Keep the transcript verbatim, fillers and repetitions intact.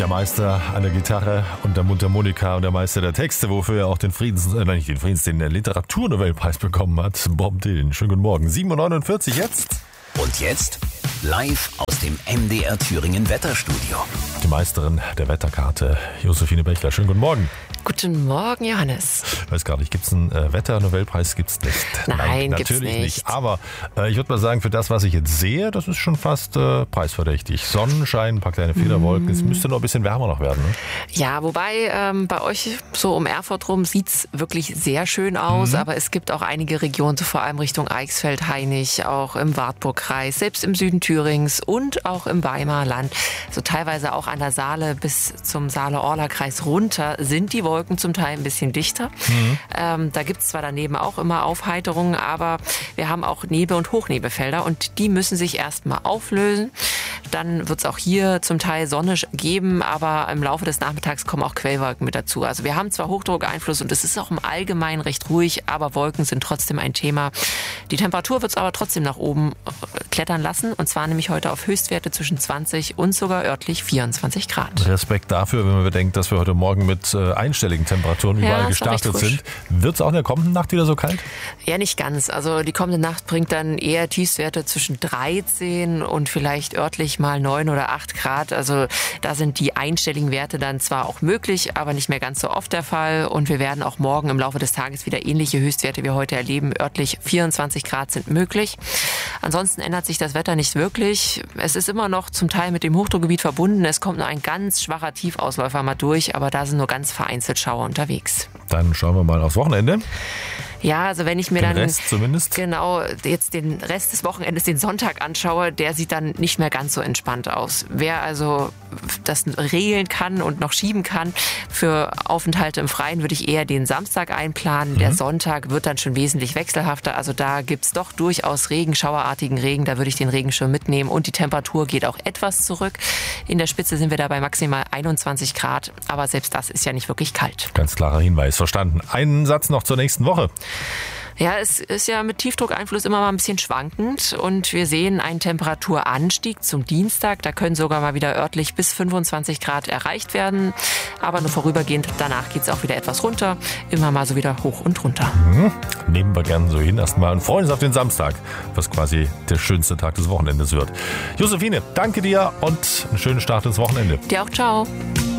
Der Meister an der Gitarre und der Mundharmonika und der Meister der Texte, wofür er auch den Friedens, äh, nicht den Friedens, den Literaturnobelpreis bekommen hat. Bob Dylan. Schönen guten Morgen. sieben Uhr neunundvierzig jetzt. Und jetzt live aus dem M D R Thüringen Wetterstudio. Die Meisterin der Wetterkarte, Josephine Bechler. Schönen guten Morgen. Guten Morgen, Johannes. Ich weiß gar nicht, gibt es einen äh, Wetternobelpreis? Gibt es nicht. Nein, Nein gibt's natürlich nicht. nicht. Aber äh, ich würde mal sagen, für das, was ich jetzt sehe, das ist schon fast äh, preisverdächtig. Sonnenschein, ein paar kleine Federwolken. Mm. Es müsste noch ein bisschen wärmer noch werden. Ne? Ja, wobei ähm, bei euch so um Erfurt rum sieht es wirklich sehr schön aus. Mhm. Aber es gibt auch einige Regionen, so vor allem Richtung Eichsfeld, Hainich, auch im Wartburgkreis, selbst im Süden Thürings und auch im Weimarer Land. So teilweise auch an der Saale bis zum Saale-Orla-Kreis runter sind die Wolken zum Teil ein bisschen dichter. Mhm. Ähm, da gibt es zwar daneben auch immer Aufheiterungen, aber wir haben auch Nebel- und Hochnebelfelder und die müssen sich erstmal auflösen. Dann wird es auch hier zum Teil Sonne geben, aber im Laufe des Nachmittags kommen auch Quellwolken mit dazu. Also wir haben zwar Hochdruckeinfluss und es ist auch im Allgemeinen recht ruhig, aber Wolken sind trotzdem ein Thema. Die Temperatur wird es aber trotzdem nach oben klettern lassen und zwar nämlich heute auf Höchstwerte zwischen zwanzig und sogar örtlich vierundzwanzig Grad. Respekt dafür, wenn man bedenkt, dass wir heute Morgen mit äh, einstelligen Temperaturen überall ja, gestartet sind. Wird es auch in der kommenden Nacht wieder so kalt? Ja, nicht ganz. Also die kommende Nacht bringt dann eher Tiefstwerte zwischen dreizehn und vielleicht örtlich mal neun oder acht Grad. Also da sind die einstelligen Werte dann zwar auch möglich, aber nicht mehr ganz so oft der Fall. Und wir werden auch morgen im Laufe des Tages wieder ähnliche Höchstwerte wie heute erleben. Örtlich vierundzwanzig Grad sind möglich. Ansonsten ändert sich das Wetter nicht wirklich. Es ist immer noch zum Teil mit dem Hochdruckgebiet verbunden. Es kommt nur ein ganz schwacher Tiefausläufer mal durch, aber da sind nur ganz vereinzelt Schauer unterwegs. Dann schauen wir mal aufs Wochenende. Ja, also wenn ich mir den dann Rest zumindest. genau jetzt den Rest des Wochenendes, den Sonntag anschaue, der sieht dann nicht mehr ganz so entspannt aus. Wer also das regeln kann und noch schieben kann für Aufenthalte im Freien, würde ich eher den Samstag einplanen. Mhm. Der Sonntag wird dann schon wesentlich wechselhafter. Also da gibt's doch durchaus Regen, schauerartigen Regen. Da würde ich den Regenschirm mitnehmen und die Temperatur geht auch etwas zurück. In der Spitze sind wir da bei maximal einundzwanzig Grad. Aber selbst das ist ja nicht wirklich kalt. Ganz klarer Hinweis, verstanden. Einen Satz noch zur nächsten Woche. Ja, es ist ja mit Tiefdruckeinfluss immer mal ein bisschen schwankend und wir sehen einen Temperaturanstieg zum Dienstag. Da können sogar mal wieder örtlich bis fünfundzwanzig Grad erreicht werden, aber nur vorübergehend. Danach geht es auch wieder etwas runter, immer mal so wieder hoch und runter. Mhm. Nehmen wir gerne so hin erstmal und freuen uns auf den Samstag, was quasi der schönste Tag des Wochenendes wird. Josephine, danke dir und einen schönen Start ins Wochenende. Dir auch, ciao.